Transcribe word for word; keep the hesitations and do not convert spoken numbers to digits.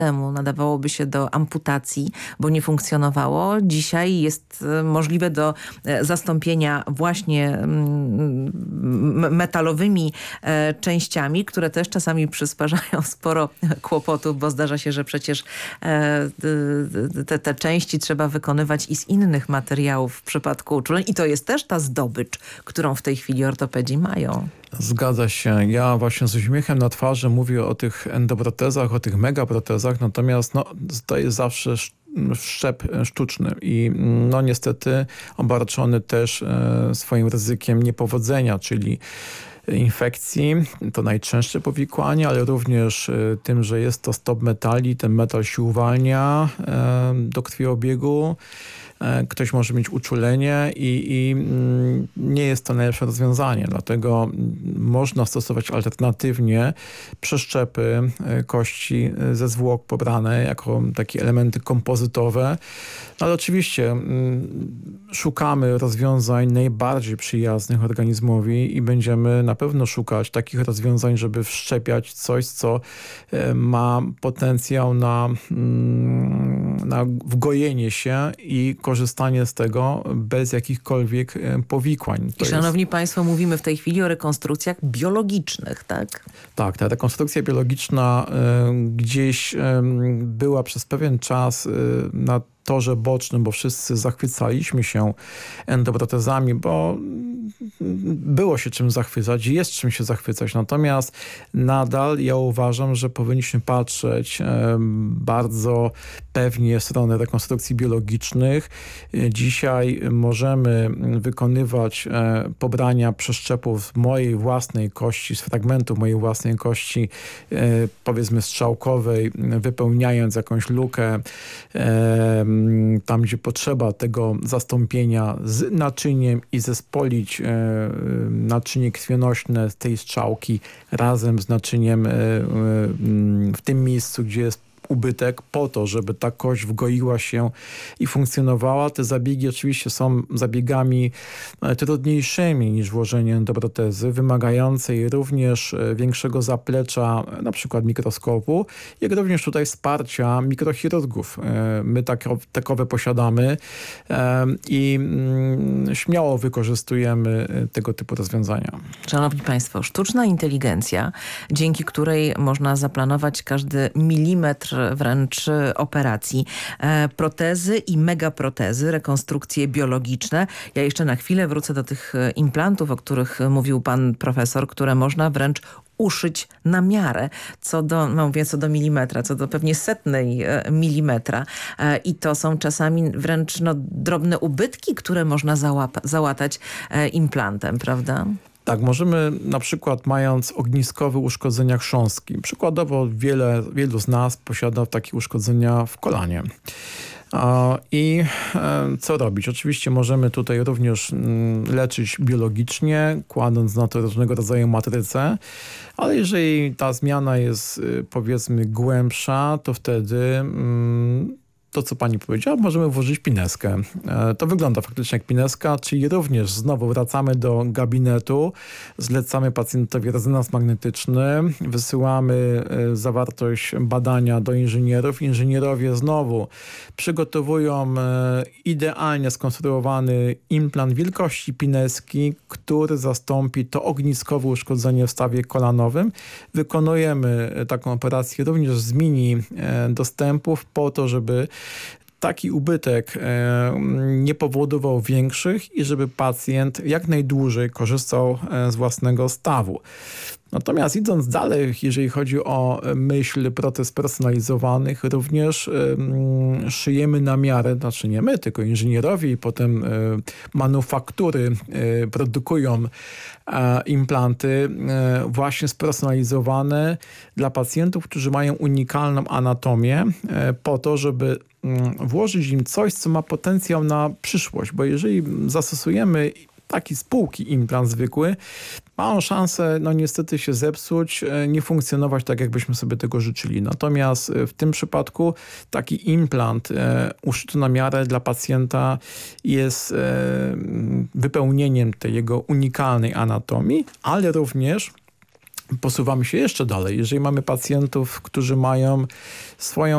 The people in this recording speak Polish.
temu nadawałoby się do amputacji, bo nie funkcjonowało. Dzisiaj jest możliwe do zastąpienia właśnie metalowymi częściami, które też czasami przysparzają sporo kłopotów, bo zdarza się, że przecież te, te części trzeba wykonywać i z innych materiałów w przypadku uczuleń. I to jest też ta zdobycz, którą w tej chwili ortopedzi mają. Zgadza się. Ja właśnie z uśmiechem na twarzy mówię o tych endoprotezach, o tych megaprotezach, natomiast no, to jest zawsze wszczep sztuczny i no niestety obarczony też e, swoim ryzykiem niepowodzenia, czyli infekcji, to najczęstsze powikłanie, ale również e, tym, że jest to stop metali, ten metal się uwalnia e, do krwiobiegu. Ktoś może mieć uczulenie i, i nie jest to najlepsze rozwiązanie. Dlatego można stosować alternatywnie przeszczepy kości ze zwłok pobrane jako takie elementy kompozytowe. Ale oczywiście szukamy rozwiązań najbardziej przyjaznych organizmowi i będziemy na pewno szukać takich rozwiązań, żeby wszczepiać coś, co ma potencjał na, na wgojenie się i korzystanie z tego bez jakichkolwiek powikłań. To I szanowni jest... Państwo, mówimy w tej chwili o rekonstrukcjach biologicznych, tak? Tak, ta rekonstrukcja biologiczna y, gdzieś y, była przez pewien czas y, na torze bocznym, bo wszyscy zachwycaliśmy się endoprotezami, bo było się czym zachwycać, jest czym się zachwycać. Natomiast nadal ja uważam, że powinniśmy patrzeć e, bardzo pewnie w stronę rekonstrukcji biologicznych. Dzisiaj możemy wykonywać e, pobrania przeszczepów z mojej własnej kości, z fragmentów mojej własnej kości, e, powiedzmy strzałkowej, wypełniając jakąś lukę, e, tam, gdzie potrzeba tego zastąpienia z naczyniem i zespolić e, naczynie krwionośne z tej strzałki razem z naczyniem e, e, w tym miejscu, gdzie jest ubytek, po to, żeby ta kość wgoiła się i funkcjonowała. Te zabiegi oczywiście są zabiegami trudniejszymi niż włożenie endoprotezy, wymagającej również większego zaplecza, na przykład mikroskopu, jak również tutaj wsparcia mikrochirurgów. My takowe posiadamy i śmiało wykorzystujemy tego typu rozwiązania. Szanowni Państwo, sztuczna inteligencja, dzięki której można zaplanować każdy milimetr wręcz operacji. E, protezy i megaprotezy, rekonstrukcje biologiczne. Ja jeszcze na chwilę wrócę do tych implantów, o których mówił pan profesor, które można wręcz uszyć na miarę, co do, no mówię, co do milimetra, co do pewnie setnej e, milimetra. E, I to są czasami wręcz no, drobne ubytki, które można załapa, załatać e, implantem, prawda? Tak, możemy na przykład mając ogniskowe uszkodzenia chrząstki. Przykładowo wiele, wielu z nas posiada takie uszkodzenia w kolanie. I co robić? Oczywiście możemy tutaj również leczyć biologicznie, kładąc na to różnego rodzaju matrycę, ale jeżeli ta zmiana jest powiedzmy głębsza, to wtedy to, co pani powiedziała, możemy włożyć pineskę. To wygląda faktycznie jak pineska, czyli również znowu wracamy do gabinetu, zlecamy pacjentowi rezonans magnetyczny, wysyłamy zawartość badania do inżynierów. Inżynierowie znowu przygotowują idealnie skonstruowany implant wielkości pineski, który zastąpi to ogniskowe uszkodzenie w stawie kolanowym. Wykonujemy taką operację również z mini dostępów po to, żeby taki ubytek e, nie powodował większych i żeby pacjent jak najdłużej korzystał e, z własnego stawu. Natomiast idąc dalej, jeżeli chodzi o myśl protez personalizowanych, również y, szyjemy na miarę, znaczy nie my, tylko inżynierowie i potem y, manufaktury y, produkują y, implanty y, właśnie spersonalizowane dla pacjentów, którzy mają unikalną anatomię y, po to, żeby y, włożyć im coś, co ma potencjał na przyszłość, bo jeżeli zastosujemy taki spółki implant zwykły, ma on szansę, no niestety się zepsuć, nie funkcjonować tak, jakbyśmy sobie tego życzyli. Natomiast w tym przypadku taki implant e, uszyty na miarę dla pacjenta jest e, wypełnieniem tej jego unikalnej anatomii, ale również posuwamy się jeszcze dalej. Jeżeli mamy pacjentów, którzy mają swoją